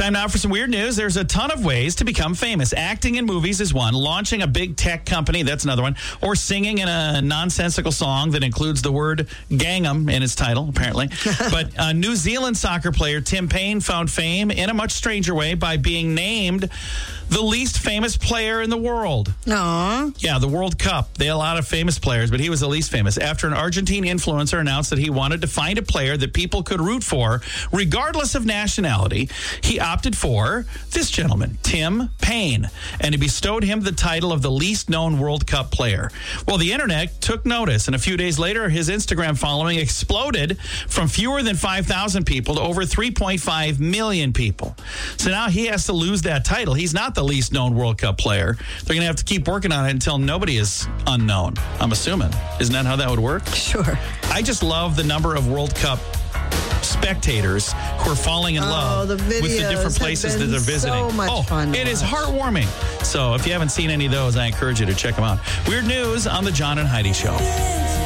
Time now for some weird news. There's a ton of ways to become famous. Acting in movies is one. Launching a big tech company, that's another one. Or singing in a nonsensical song that includes the word Gangnam in its title, apparently. But New Zealand soccer player Tim Payne found fame in a much stranger way by being named the least famous player in the world. Aww. Yeah, the World Cup. They had a lot of famous players, but he was the least famous. After an Argentine influencer announced that he wanted to find a player that people could root for, regardless of nationality, he opted for this gentleman, Tim Payne, and he bestowed him the title of the least known World Cup player. Well, the internet took notice, and a few days later, his Instagram following exploded from fewer than 5,000 people to over 3.5 million people. So now he has to lose that title. He's not the least known World Cup player. They're going to have to keep working on it until nobody is unknown, I'm assuming. Isn't that how that would work? Sure. I just love the number of World Cup spectators who are falling in love with the different places that they're visiting. So much fun. It is heartwarming. So if you haven't seen any of those, I encourage you to check them out. Weird news on the John and Heidi Show.